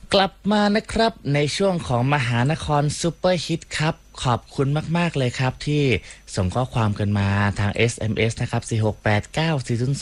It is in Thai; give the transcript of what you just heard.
กลับมานะครับในช่วงของมหานครซูเปอร์ฮิตครับขอบคุณมากๆเลยครับที่ส่งข้อความกันมาทาง SMS นะครับ